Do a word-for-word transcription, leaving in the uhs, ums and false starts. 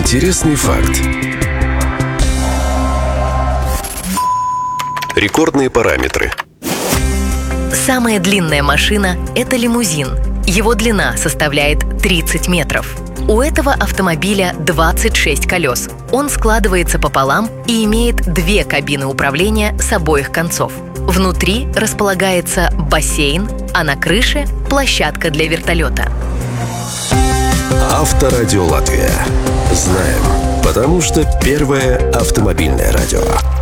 Интересный факт. Рекордные параметры. Самая длинная машина – это лимузин. Его длина составляет тридцать метров. У этого автомобиля двадцать шесть колес. Он складывается пополам и имеет две кабины управления с обоих концов. Внутри располагается бассейн, а на крыше – площадка для вертолета. Авторадио Латвия. Знаем, потому что первое автомобильное радио.